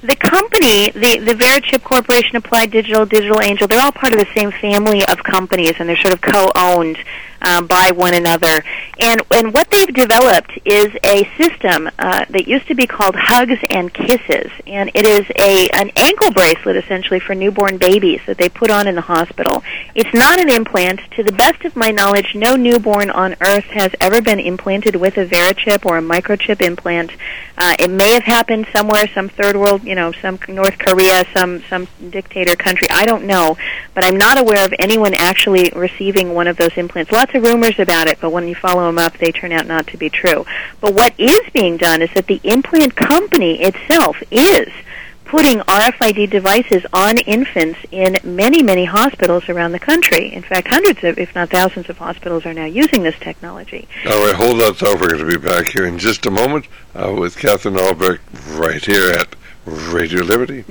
The company, the Verichip Corporation, Applied Digital, Digital Angel, they're all part of the same family of companies, and they're sort of co-owned by one another. And what they've developed is a system that used to be called Hugs and Kisses, and it is an ankle bracelet, essentially, for newborn babies that they put on in the hospital. It's not an implant. To the best of my knowledge, no newborn on Earth has ever been implanted with a Verichip or a microchip implant. It may have happened somewhere, some third world, some North Korea, some dictator country. I don't know, but I'm not aware of anyone actually receiving one of those implants. Lots of rumors about it, but when you follow them up, they turn out not to be true. But what is being done is that the implant company itself is putting RFID devices on infants in many, many hospitals around the country. In fact, hundreds of, if not thousands of hospitals are now using this technology. All right, hold that thought. We're going to be back here in just a moment with Catherine Albrecht right here at Radio Liberty.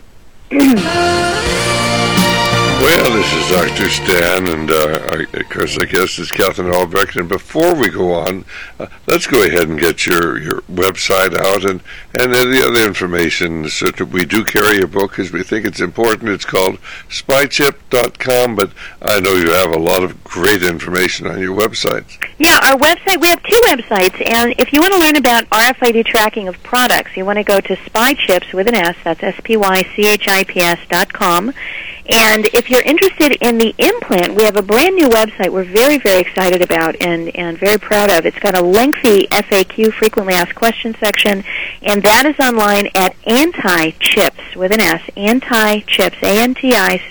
Well, this is Dr. Stan, and of course, I guess it's Catherine Albrecht. And before we go on, let's go ahead and get your website out and the other information. So we do carry your book because we think it's important. It's called spychip.com, but I know you have a lot of great information on your websites. Yeah, our website, we have two websites, and if you want to learn about RFID tracking of products, you want to go to SpyChips with an S, that's SPYCHIPS.com. And if you're interested in the implant, we have a brand new website we're very, very excited about and very proud of. It's got a lengthy FAQ, frequently asked questions section, and that is online at AntiChips with an S, AntiChips,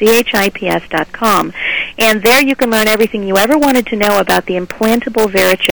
ANTICHIPS.com. And there you can learn everything you ever wanted to know about the implantable Verichip.